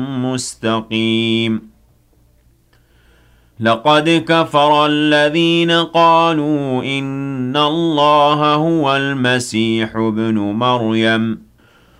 مستقيم لقد كفر الذين قالوا إن الله هو المسيح ابن مريم